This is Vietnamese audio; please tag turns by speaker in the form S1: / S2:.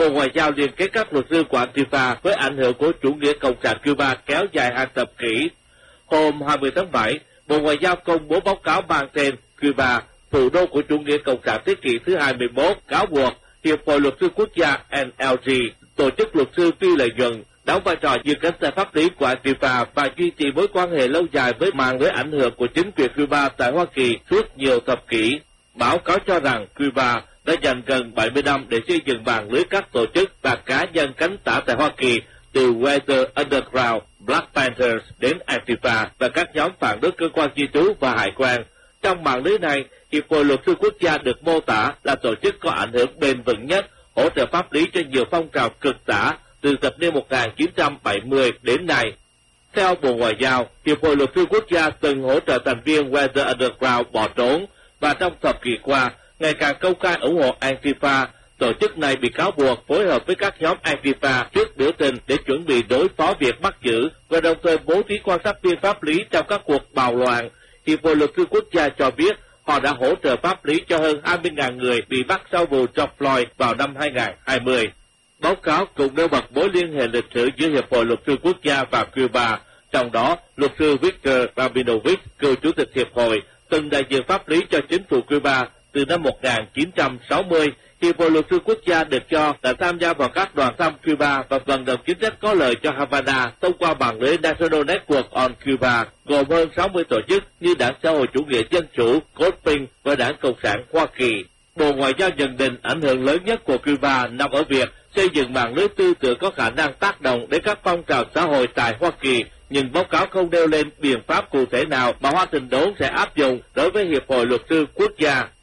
S1: Bộ Ngoại giao liên kết các luật sư của Antifa với ảnh hưởng của chủ nghĩa cộng sản Cuba kéo dài hàng thập kỷ. Hôm 20 tháng 7, Bộ Ngoại giao công bố báo cáo mang tên Cuba, thủ đô của chủ nghĩa cộng sản thế kỷ thứ 21, cáo buộc Hiệp hội Luật sư Quốc gia NLG, tổ chức luật sư phi lợi nhuận, đóng vai trò như cánh tay pháp lý của Antifa và duy trì mối quan hệ lâu dài với mạng lưới ảnh hưởng của chính quyền Cuba tại Hoa Kỳ suốt nhiều thập kỷ. Báo cáo cho rằng Cuba đã dành gần 70 năm để xây dựng mạng lưới các tổ chức và cá nhân cánh tả tại Hoa Kỳ, từ Weather Underground, Black Panthers đến Antifa và các nhóm phản đối cơ quan di trú và hải quan. Trong mạng lưới này, Hiệp hội Luật sư Quốc gia được mô tả là tổ chức có ảnh hưởng bền vững nhất, hỗ trợ pháp lý cho nhiều phong trào cực tả từ thập niên 1970 đến nay. Theo Bộ Ngoại giao, Hiệp hội Luật sư Quốc gia từng hỗ trợ thành viên Weather Underground bỏ trốn, và trong thập kỷ qua, ngày càng công khai ủng hộ Antifa. Tổ chức này bị cáo buộc phối hợp với các nhóm Antifa trước biểu tình để chuẩn bị đối phó việc bắt giữ và đồng thời bố trí quan sát viên pháp lý trong các cuộc bạo loạn. Hiệp hội Luật sư Quốc gia cho biết họ đã hỗ trợ pháp lý cho hơn 20.000 người bị bắt sau vụ George Floyd vào năm 2020. Báo cáo cũng nêu bật mối liên hệ lịch sử giữa Hiệp hội Luật sư Quốc gia và Cuba, trong đó luật sư Victor Rabinovich, cựu chủ tịch hiệp hội, từng đại diện pháp lý cho chính phủ Cuba từ năm 1960. Hiệp hội Luật sư Quốc gia được cho đã tham gia vào các đoàn thăm Cuba và vận động chính sách có lợi cho Havana thông qua mạng lưới National Network on Cuba, gồm hơn 60 tổ chức như Đảng Xã hội Chủ nghĩa Dân chủ, Codping và Đảng Cộng sản Hoa Kỳ. Bộ Ngoại giao nhận định ảnh hưởng lớn nhất của Cuba nằm ở việc xây dựng mạng lưới tư tưởng có khả năng tác động đến các phong trào xã hội tại Hoa Kỳ, nhưng báo cáo không nêu lên biện pháp cụ thể nào mà Washington sẽ áp dụng đối với Hiệp hội Luật sư Quốc gia.